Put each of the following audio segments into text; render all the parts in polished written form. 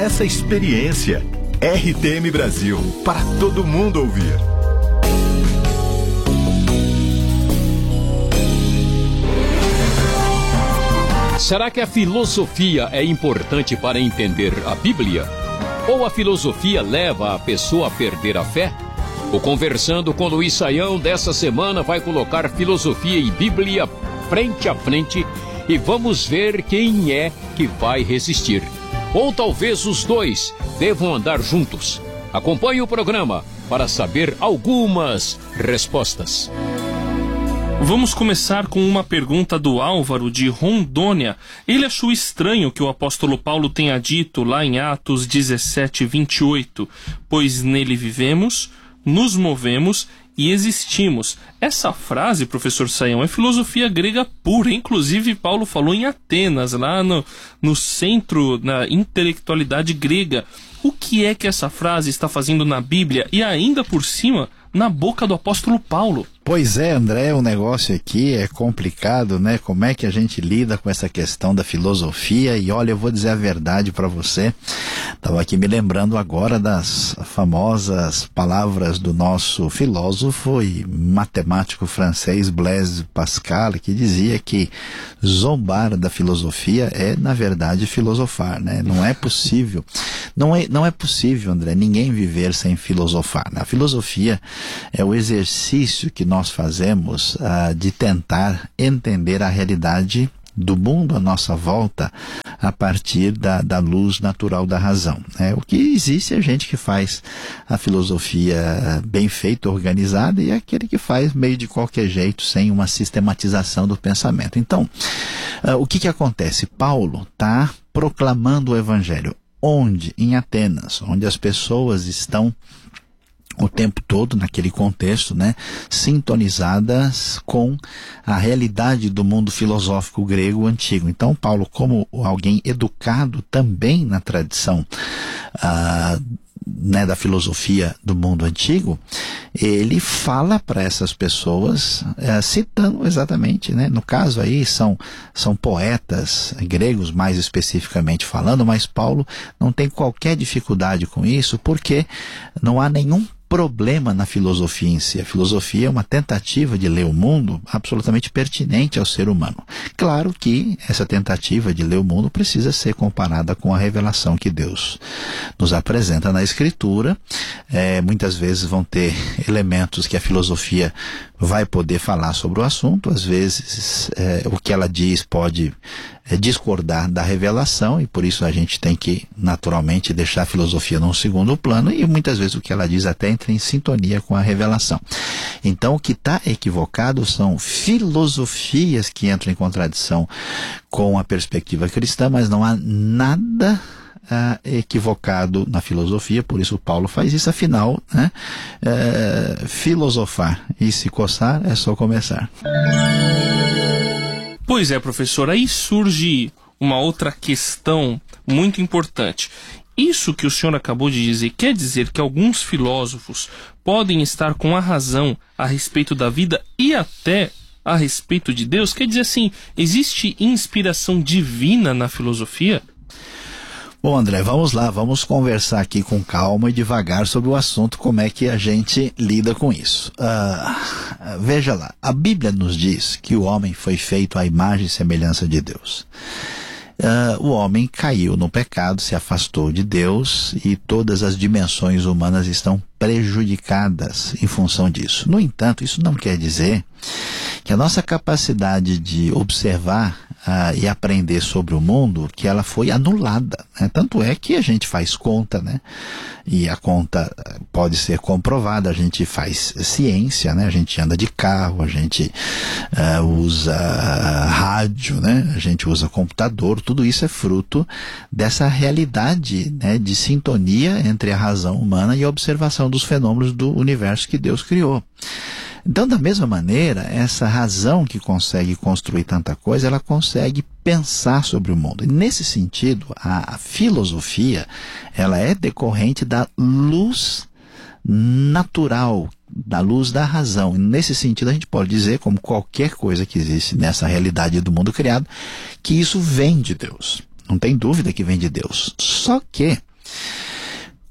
essa experiência. RTM Brasil, para todo mundo ouvir. Será que a filosofia é importante para entender a Bíblia? Ou a filosofia leva a pessoa a perder a fé? O Conversando com Luiz Saião dessa semana vai colocar filosofia e Bíblia frente a frente e vamos ver quem é que vai resistir. Ou talvez os dois devam andar juntos. Acompanhe o programa para saber algumas respostas. Vamos começar com uma pergunta do Álvaro, de Rondônia. Ele achou estranho que o apóstolo Paulo tenha dito lá em Atos 17, 28, pois nele vivemos, nos movemos e existimos. Essa frase, professor Saião, é filosofia grega pura. Inclusive, Paulo falou em Atenas, lá no centro, na intelectualidade grega. O que é que essa frase está fazendo na Bíblia e ainda por cima na boca do apóstolo Paulo? Pois é, André, o negócio aqui é complicado, né? Como é que a gente lida com essa questão da filosofia? E olha, eu vou dizer a verdade para você. Estava aqui me lembrando agora das famosas palavras do nosso filósofo e matemático francês Blaise Pascal, que dizia que zombar da filosofia é, na verdade, filosofar, né? Não é possível. Não é possível, André, ninguém viver sem filosofar, né? A filosofia é o exercício que nós fazemos de tentar entender a realidade do mundo à nossa volta a partir da luz natural da razão, né? O que existe é gente que faz a filosofia bem feita, organizada, e aquele que faz meio de qualquer jeito, sem uma sistematização do pensamento. Então, o que acontece? Paulo está proclamando o evangelho. Onde? Em Atenas, onde as pessoas estão o tempo todo, naquele contexto, né, sintonizadas com a realidade do mundo filosófico grego antigo. Então, Paulo, como alguém educado também na tradição né, da filosofia do mundo antigo, ele fala para essas pessoas, citando exatamente, né, no caso aí são poetas gregos, mais especificamente falando, mas Paulo não tem qualquer dificuldade com isso, porque não há nenhum problema na filosofia em si. A filosofia é uma tentativa de ler o mundo absolutamente pertinente ao ser humano. Claro que essa tentativa de ler o mundo precisa ser comparada com a revelação que Deus nos apresenta na Escritura. Muitas vezes vão ter elementos que a filosofia vai poder falar sobre o assunto, às vezes o que ela diz pode discordar da revelação, e por isso a gente tem que naturalmente deixar a filosofia num segundo plano, e muitas vezes o que ela diz até entra em sintonia com a revelação. Então o que está equivocado são filosofias que entram em contradição com a perspectiva cristã, mas não há nada equivocado na filosofia, por isso Paulo faz isso. Afinal, né, filosofar e se coçar é só começar. Pois é, professor, aí surge uma outra questão muito importante. Isso que o senhor acabou de dizer quer dizer que alguns filósofos podem estar com a razão a respeito da vida e até a respeito de Deus? Quer dizer assim, existe inspiração divina na filosofia? Bom, André, vamos lá, vamos conversar aqui com calma e devagar sobre o assunto, como é que a gente lida com isso. Veja lá, a Bíblia nos diz que o homem foi feito à imagem e semelhança de Deus. O homem caiu no pecado, se afastou de Deus, e todas as dimensões humanas estão prejudicadas em função disso. No entanto, isso não quer dizer que a nossa capacidade de observar e aprender sobre o mundo, que ela foi anulada, né? Tanto é que a gente faz conta, né? E a conta pode ser comprovada, a gente faz ciência, né? A gente anda de carro, a gente usa rádio, né? A gente usa computador, tudo isso é fruto dessa realidade, né, de sintonia entre a razão humana e a observação dos fenômenos do universo que Deus criou. Então, da mesma maneira, essa razão que consegue construir tanta coisa, ela consegue pensar sobre o mundo. E nesse sentido, a filosofia, ela é decorrente da luz natural, da luz da razão. E nesse sentido, a gente pode dizer, como qualquer coisa que existe nessa realidade do mundo criado, que isso vem de Deus. Não tem dúvida que vem de Deus. Só que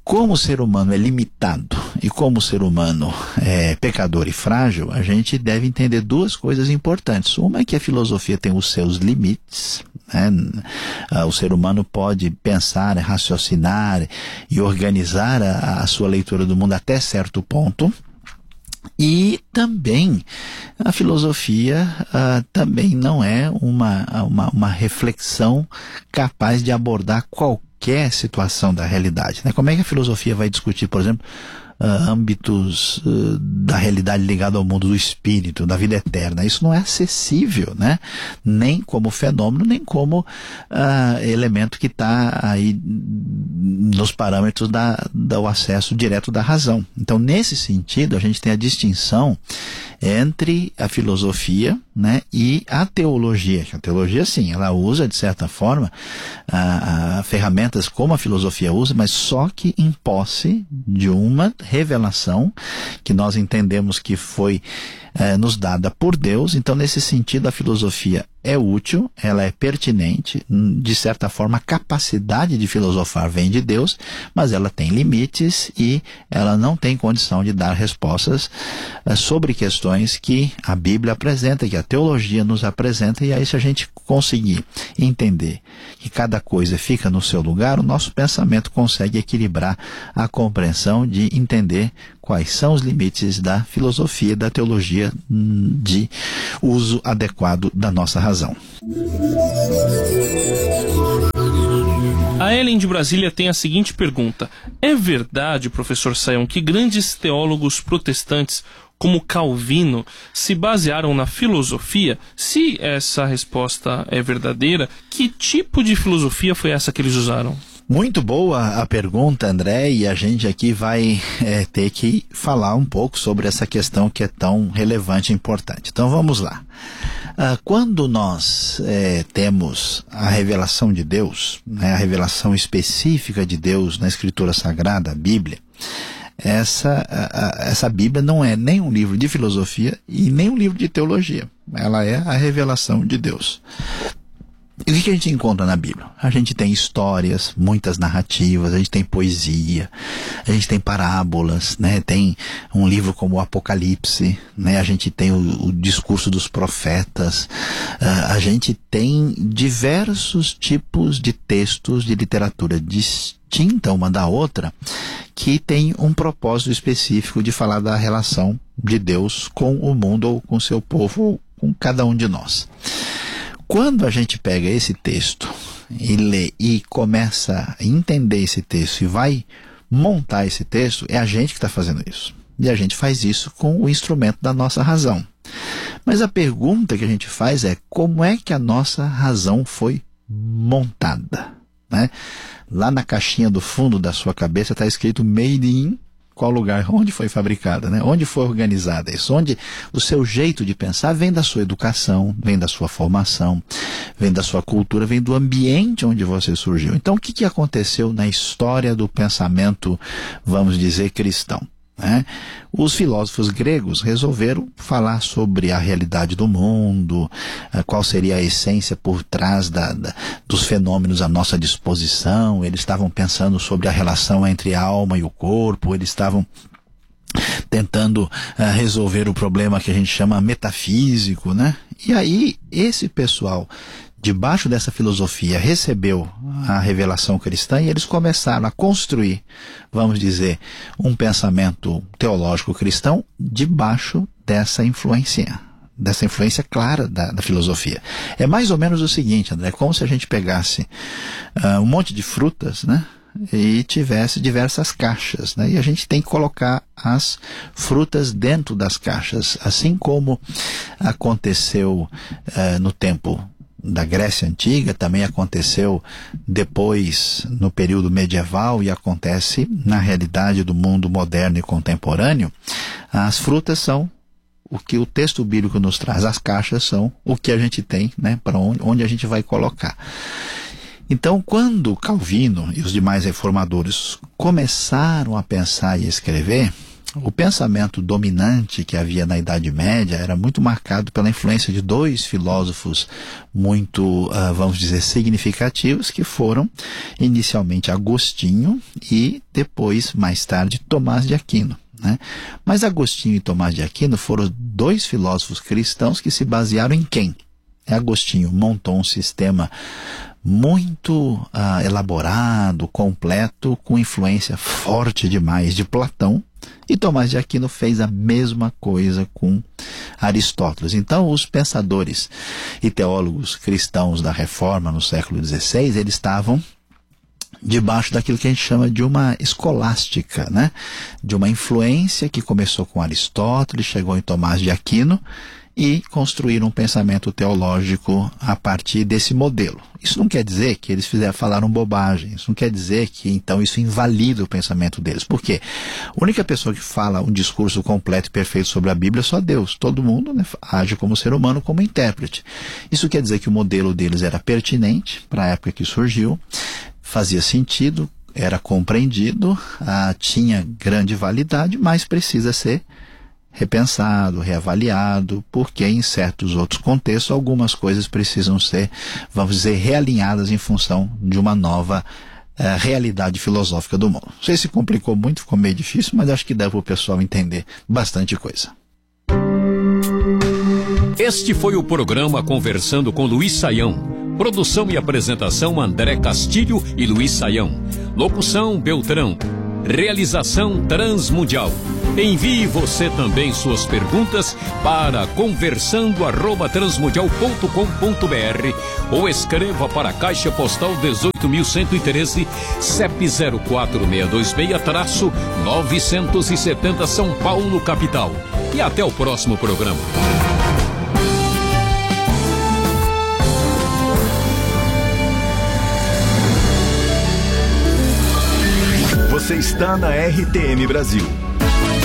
como o ser humano é limitado e como o ser humano é pecador e frágil, a gente deve entender duas coisas importantes. Uma é que a filosofia tem os seus limites, né? O ser humano pode pensar, raciocinar e organizar a sua leitura do mundo até certo ponto. E também a filosofia também não é uma reflexão capaz de abordar qualquer situação da realidade, né? Como é que a filosofia vai discutir, por exemplo, âmbitos da realidade ligada ao mundo do espírito, da vida eterna? Isso não é acessível, né? Nem como fenômeno, nem como elemento que está aí nos parâmetros do acesso direto da razão. Então, nesse sentido, a gente tem a distinção entre a filosofia, né, e a teologia. A teologia, sim, ela usa, de certa forma, ferramentas como a filosofia usa, mas só que em posse de uma revelação que nós entendemos que foi nos dada por Deus. Então, nesse sentido, a filosofia é útil, ela é pertinente, de certa forma a capacidade de filosofar vem de Deus, mas ela tem limites e ela não tem condição de dar respostas sobre questões que a Bíblia apresenta, que a teologia nos apresenta. E aí, se a gente conseguir entender que cada coisa fica no seu lugar, o nosso pensamento consegue equilibrar a compreensão de entender quais são os limites da filosofia e da teologia de uso adequado da nossa razão. A Ellen de Brasília tem a seguinte pergunta: é verdade, professor Sayão, que grandes teólogos protestantes como Calvino se basearam na filosofia? Se essa resposta é verdadeira, que tipo de filosofia foi essa que eles usaram? Muito boa a pergunta, André, e a gente aqui vai ter que falar um pouco sobre essa questão que é tão relevante e importante. Então vamos lá. Quando nós temos a revelação de Deus, né, a revelação específica de Deus na Escritura Sagrada, a Bíblia, essa Bíblia não é nem um livro de filosofia e nem um livro de teologia. Ela é a revelação de Deus. E o que a gente encontra na Bíblia? A gente tem histórias, muitas narrativas, a gente tem poesia, a gente tem parábolas, né? Tem um livro como o Apocalipse, né? A gente tem o discurso dos profetas, a gente tem diversos tipos de textos de literatura distinta uma da outra, que tem um propósito específico de falar da relação de Deus com o mundo, ou com o seu povo, ou com cada um de nós. Quando a gente pega esse texto e lê e começa a entender esse texto e vai montar esse texto, é a gente que está fazendo isso. E a gente faz isso com o instrumento da nossa razão. Mas a pergunta que a gente faz é: como é que a nossa razão foi montada, né? Lá na caixinha do fundo da sua cabeça está escrito Made in qual lugar, onde foi fabricada, né? Onde foi organizada isso, onde o seu jeito de pensar vem da sua educação, vem da sua formação, vem da sua cultura, vem do ambiente onde você surgiu. Então, o que aconteceu na história do pensamento, vamos dizer, cristão? Os filósofos gregos resolveram falar sobre a realidade do mundo, qual seria a essência por trás dos fenômenos à nossa disposição. Eles estavam pensando sobre a relação entre a alma e o corpo, eles estavam tentando resolver o problema que a gente chama metafísico, né? E aí, esse pessoal, debaixo dessa filosofia, recebeu a revelação cristã e eles começaram a construir, vamos dizer, um pensamento teológico cristão debaixo dessa influência clara da filosofia. É mais ou menos o seguinte, André, como se a gente pegasse um monte de frutas, né? E tivesse diversas caixas, né? E a gente tem que colocar as frutas dentro das caixas, assim como aconteceu no tempo da Grécia Antiga, também aconteceu depois no período medieval e acontece na realidade do mundo moderno e contemporâneo. As frutas são o que o texto bíblico nos traz, as caixas são o que a gente tem, né, para onde a gente vai colocar. Então, quando Calvino e os demais reformadores começaram a pensar e escrever, o pensamento dominante que havia na Idade Média era muito marcado pela influência de dois filósofos muito, vamos dizer, significativos, que foram inicialmente Agostinho e depois, mais tarde, Tomás de Aquino, né? Mas Agostinho e Tomás de Aquino foram dois filósofos cristãos que se basearam em quem? Agostinho montou um sistema muito elaborado, completo, com influência forte demais de Platão, e Tomás de Aquino fez a mesma coisa com Aristóteles. Então, os pensadores e teólogos cristãos da Reforma no século XVI, eles estavam debaixo daquilo que a gente chama de uma escolástica, né? De uma influência que começou com Aristóteles, chegou em Tomás de Aquino, e construíram um pensamento teológico a partir desse modelo. Isso não quer dizer que eles falaram bobagem, isso não quer dizer que então isso invalida o pensamento deles. Por quê? A única pessoa que fala um discurso completo e perfeito sobre a Bíblia é só Deus. Todo mundo, né, age como ser humano, como intérprete. Isso quer dizer que o modelo deles era pertinente para a época que surgiu, fazia sentido, era compreendido, tinha grande validade, mas precisa ser repensado, reavaliado, porque em certos outros contextos algumas coisas precisam ser, vamos dizer, realinhadas em função de uma nova realidade filosófica do mundo. Não sei se complicou muito, ficou meio difícil, mas acho que dá para o pessoal entender bastante coisa. Este foi o programa Conversando com Luiz Saião. Produção e apresentação André Castilho e Luiz Saião. Locução Beltrão. Realização Transmundial. Envie você também suas perguntas para conversando@transmundial.com.br ou escreva para a Caixa Postal 18.113, CEP 04626-970 São Paulo, capital. E até o próximo programa. Você está na RTM Brasil.